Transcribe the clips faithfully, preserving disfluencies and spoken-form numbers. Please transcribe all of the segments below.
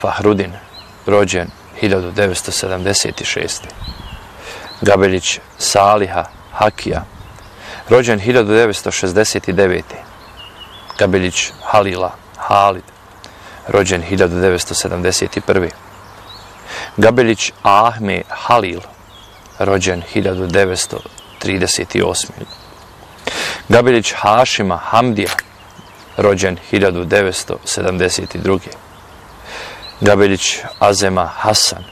Fahrudin, rođen hiljadu devetsto sedamdeset šeste. Gabeljić Saliha Hakija, rođen hiljadu devetsto šezdeset devete. Gabeljić Halila Halid, rođen hiljadu devetsto sedamdeset prve. Gabeljić Ahme Halil, rođen hiljadu devetsto trideset osme. Gabeljić Hašima Hamdija, rođen hiljadu devetsto sedamdeset druge. Gabeljić Azema Hasan,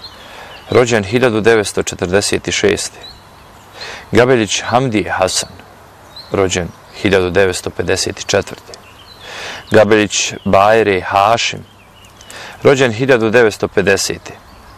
rođen hiljadu devetsto četrdeset šeste. Gabeljić Hamdije Hasan, rođen hiljadu devetsto pedeset četvrte. Gabeljić Bajre Hašim, rođen hiljadu devetsto pedesete.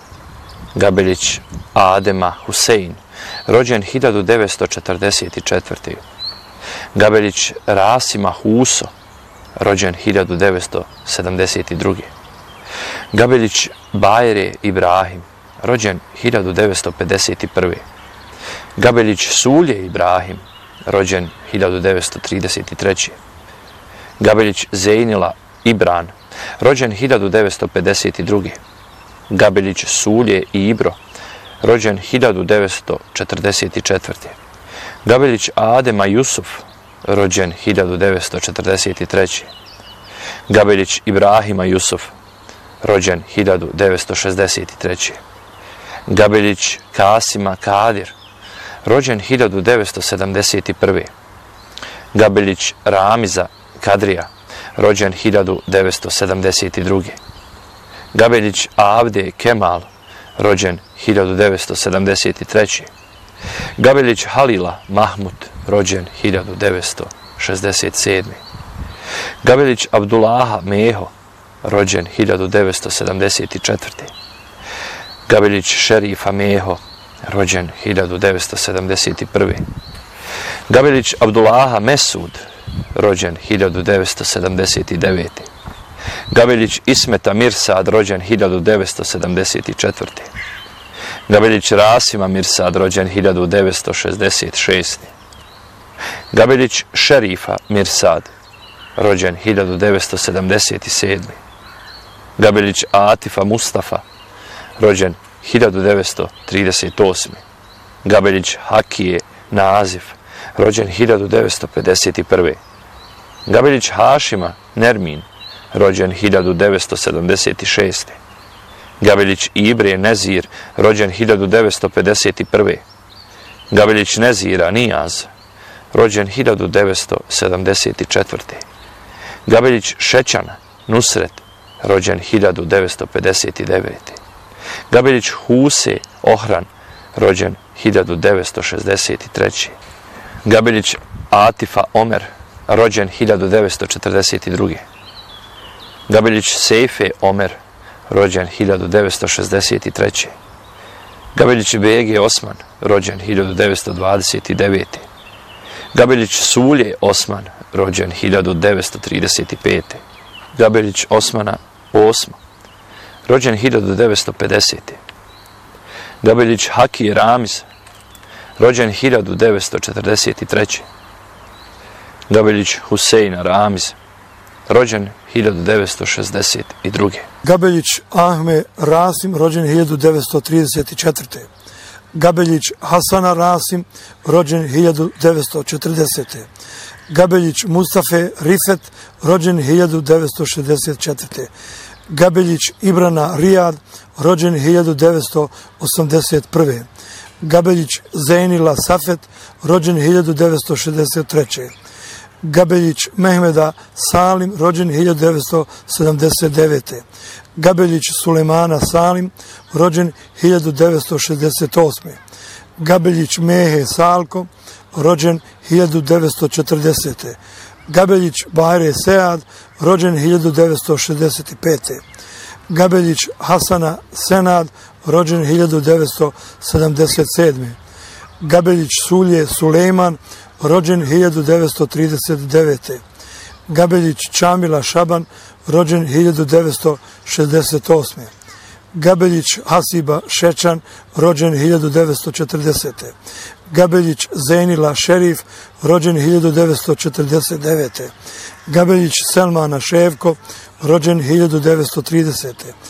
Gabeljić Adema Husein, rođen hiljadu devetsto četrdeset četvrte. Gabeljić Rasima Huso, rođen hiljadu devetsto sedamdeset druge. Gabeljić Bajre Ibrahim, rođen hiljadu devetsto pedeset prve. Gabeljić Sulje Ibrahim, rođen hiljadu devetsto trideset treće. Gabeljić Zejnila Ibran, rođen hiljadu devetsto pedeset druge. Gabeljić Sulje Ibro, rođen hiljadu devetsto četrdeset četvrte. Gabeljić Adema Jusuf, rođen hiljadu devetsto četrdeset treće. Gabeljić Ibrahima Jusuf, rođen hiljadu devetsto šezdeset treće. Gabeljić Kasima Kadir, rođen hiljadu devetsto sedamdeset prve. Gabeljić Ramiza Kadrija, rođen hiljadu devetsto sedamdeset druge. Gabeljić Avde Kemal, rođen hiljadu devetsto sedamdeset treće. Gabeljić Halila Mahmud, rođen hiljadu devetsto šezdeset sedme. Gabeljić Abdullaha Meho, rođen hiljadu devetsto sedamdeset četvrte. Gabeljić Šerifa Meho, rođen hiljadu devetsto sedamdeset prve. Gabeljić Abdullaha Mesud, rođen hiljadu devetsto sedamdeset devete. Gabeljić Ismeta Mirsad, rođen hiljadu devetsto sedamdeset četvrte. Gabeljić Rasima Mirsad, rođen hiljadu devetsto šezdeset šeste. Gabeljić Šerifa Mirsad, rođen hiljadu devetsto sedamdeset sedme. Gabeljić Atifa Mustafa, rođen hiljadu devetsto trideset osme. Gabeljić Hakije Nazif, rođen hiljadu devetsto pedeset prve. Gabeljić Hašima Nermin, rođen hiljadu devetsto sedamdeset šeste. Gabeljić Ibre Nezir, rođen hiljadu devetsto pedeset prve. Gabeljić Nezira Nijaz, rođen hiljadu devetsto sedamdeset četvrte. Gabeljić Šećan Nusret, rođen hiljadu devetsto pedeset devete. Gabeljić Huse Ohran, rođen hiljadu devetsto šezdeset treće. Gabeljić Atifa Omer, rođen hiljadu devetsto četrdeset druge. Gabeljić Sejfe Omer, rođen hiljadu devetsto šezdeset treće. Gabeljić Bege Osman, rođen hiljadu devetsto dvadeset devete. Gabeljić Sulje Osman, rođen hiljadu devetsto trideset pete. Gabeljić Osmana Osma, rođen hiljadu devetsto pedesete. Gabeljić Hakije Ramiz, rođen hiljadu devetsto četrdeset treće. Gabeljić Huseina Ramiz, rođen hiljadu devetsto šezdeset druge. Gabeljić Ahme Rasim, rođen hiljadu devetsto trideset četvrte. Gabeljić Hasana Rasim, rođen hiljadu devetsto četrdesete. Gabeljić Mustafe Rifet, rođen hiljadu devetsto šezdeset četvrte. Gabeljić Ibrana Rijad, rođen hiljadu devetsto osamdeset prve. Gabeljić Zejnila Safet, rođen hiljadu devetsto šezdeset treće. Gabeljić Mehmeda Salim, rođen hiljadu devetsto sedamdeset devete. Gabeljić Sulejmana Salim, rođen hiljadu devetsto šezdeset osme. Gabeljić Mehe Salko, rođen hiljadu devetsto četrdesete. Gabeljić Bajre Sead, rođen hiljadu devetsto šezdeset pete. Gabeljić Hasana Senad, rođen hiljadu devetsto sedamdeset sedme. Gabeljić Sulje Sulejman, rođen hiljadu devetsto trideset devete. Gabeljić Čamila Šaban, rođen hiljadu devetsto šezdeset osme. Gabeljić Hasiba Šečan, rođen hiljadu devetsto četrdesete. Gabeljić Zejnila Šerif, rođen hiljadu devetsto četrdeset devete. Gabeljić Selmana Ševko, rođen hiljadu devetsto tridesete.